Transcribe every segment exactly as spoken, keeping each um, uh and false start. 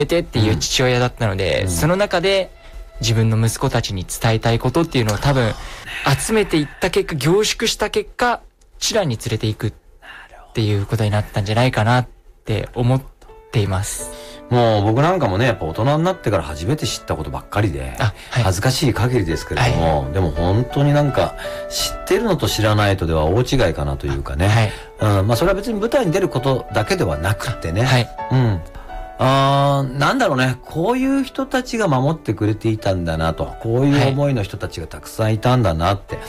えてっていう父親だったので、 うん、 その中で自分の息子たちに伝えたいことっていうのを多分集めていった結果、凝縮した結果、チラに連れていくっていうことになったんじゃないかなって思っています。 もう僕なんかもね、やっぱ大人になってから初めて知ったことばっかりで、はい、恥ずかしい限りですけれども、はい、でも本当になんか知ってるのと知らないとでは大違いかなというかね、はい、うん、まあそれは別に舞台に出ることだけではなくってね、はい、うん。あー、なんだろうね、こういう人たちが守ってくれていたんだなと、こういう思いの人たちがたくさんいたんだなって、はい、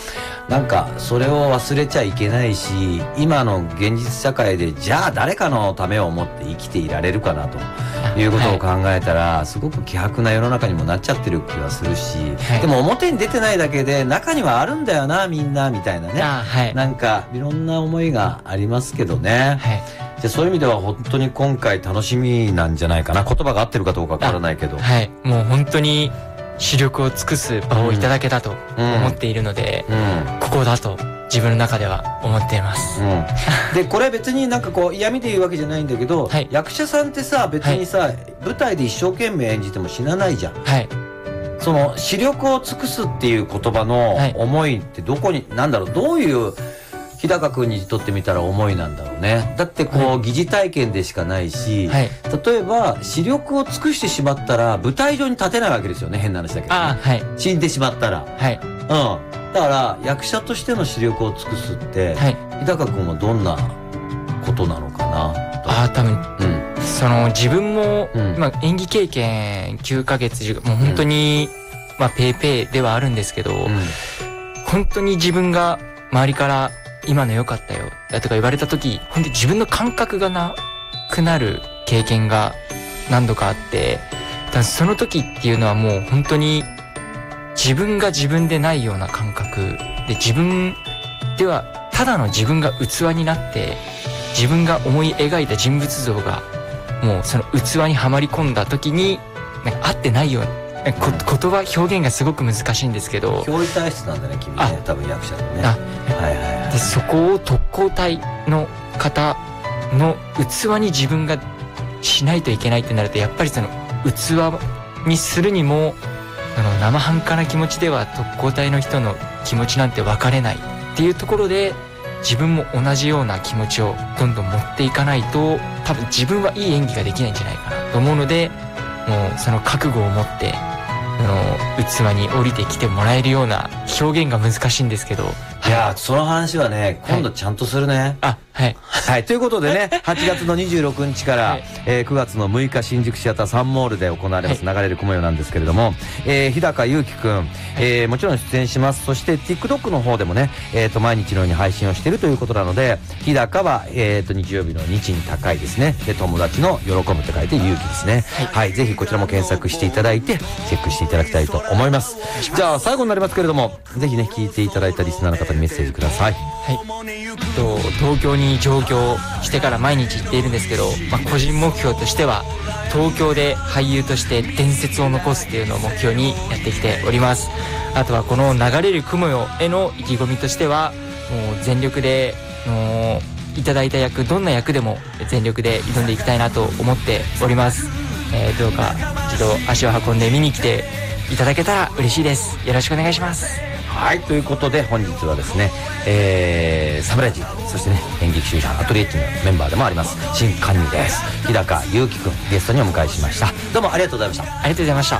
なんかそれを忘れちゃいけないし、今の現実社会でじゃあ誰かのためを思って生きていられるかなということを考えたら、はい、すごく希薄な世の中にもなっちゃってる気はするし、はい、でも表に出てないだけで中にはあるんだよなみんなみたいなね、はい、なんかいろんな思いがありますけどね、はい、でそういう意味では本当に今回楽しみなんじゃないかな。言葉が合ってるかどうかわからないけど、 はい、もう本当に視力を尽くす場をいただけたと思っているので、うんうん、ここだと自分の中では思っています、うん、 でこれ別になんかこう嫌味で言うわけじゃないんだけど、はい、役者さんってさ別にさ、はい、舞台で一生懸命演じても死なないじゃん、はい、その視力を尽くすっていう言葉の思いってどこに、はい、なんだろう、どういう日高君にとってみたら思いなんだろうね。だってこう、はい、疑似体験でしかないし、はい、例えば視力を尽くしてしまったら舞台上に立てないわけですよね。変な話だけど、ね、あ、はい、死んでしまったら、はい、うん、だから役者としての視力を尽くすって、はい、日高君はどんなことなのかな。 ああ、多分、うん、その自分も、うん、まあ、演技経験きゅうかげつ、もう本当に、うん、まあペーペーではあるんですけど、うん、本当に自分が周りから今の良かったよだとか言われた時、本当に自分の感覚がなくなる経験が何度かあって、だその時っていうのはもう本当に自分が自分でないような感覚で、自分ではただの自分が器になって、自分が思い描いた人物像がもうその器にはまり込んだ時になんか合ってないような、こ言葉表現がすごく難しいんですけど、 憑依体質なんだね君ね、多分役者のね。あ、 はいはいはい。でそこを特攻隊の方の器に自分がしないといけないってなると、やっぱりその器にするにもあの生半可な気持ちでは特攻隊の人の気持ちなんて分かれないっていうところで、自分も同じような気持ちをどんどん持っていかないと、多分自分はいい演技ができないんじゃないかなと思うので、もうその覚悟を持ってあの器に降りてきてもらえるような表現が難しいんですけど、 いやー、その話はね今度ちゃんとするね、はい、あ、はい、はい、ということでねはちがつのにじゅうろくにちから、はい、えー、くがつのむいか新宿シアターサンモールで行われます、はい、流れる雲よなんですけれども、えー、日高祐希くん、えー、もちろん出演します。そして TikTok の方でもね、えー、と毎日のように配信をしているということなので、日高は、えー、と日曜日の日に高いですね、で友達の喜ぶって書いて勇気ですね、はい、はい、ぜひこちらも検索していただいてチェックしていただきたいと思います。じゃあ最後になりますけれども、ぜひね聞いていただいたリスナーの方にメッセージください。 はい、と東京に上京してから毎日行っているんですけど、まあ、個人目標としては東京で俳優として伝説を残すっていうのを目標にやってきております。あとはこの流れる雲よへの意気込みとしては、もう全力でのいただいた役、どんな役でも全力で挑んでいきたいなと思っております。えー、どうか一度足を運んで見に来ていただけたら嬉しいです。よろしくお願いします。 はい、ということで本日はですね、えー、サムライジそしてね演劇集団アトリエッジのメンバーでもあります新加入です日高祐希くんゲストにお迎えしました。どうもありがとうございました。 ありがとうございました。